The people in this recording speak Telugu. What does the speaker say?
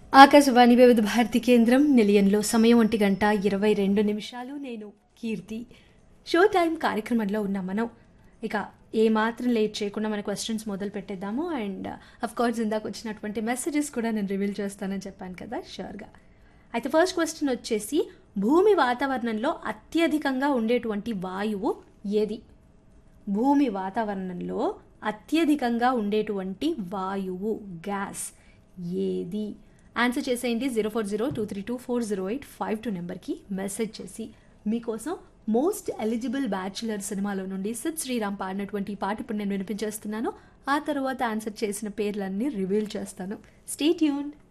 ఆకాశవాణి వివిధ భారతి కేంద్రం నిలయంలో సమయం 1:22 నేను కీర్తి. షో టైం కార్యక్రమంలో ఉన్నాం మనం. ఇక ఏమాత్రం లేట్ చేయకుండా మన క్వశ్చన్స్ మొదలు పెట్టేద్దాము. అండ్ అఫ్ కోర్స్ ఇందాక వచ్చినటువంటి మెసేజెస్ కూడా నేను రివీల్ చేస్తానని చెప్పాను కదా, షూర్గా. అయితే ఫస్ట్ క్వశ్చన్ వచ్చేసి, భూమి వాతావరణంలో అత్యధికంగా ఉండేటువంటి వాయువు ఏది? భూమి వాతావరణంలో అత్యధికంగా ఉండేటువంటి వాయువు, గ్యాస్ ఏది? ఆన్సర్ చేసేయండి. 0402324085 నెంబర్కి మెసేజ్ చేసి. మీకోసం మోస్ట్ ఎలిజిబుల్ బ్యాచులర్ సినిమాలో నుండి సిద్ శ్రీరామ్ పాడినటువంటి పాట ఇప్పుడు నేను వినిపించేస్తున్నాను. ఆ తర్వాత ఆన్సర్ చేసిన పేర్లన్నీ రివీల్ చేస్తాను. Stay tuned.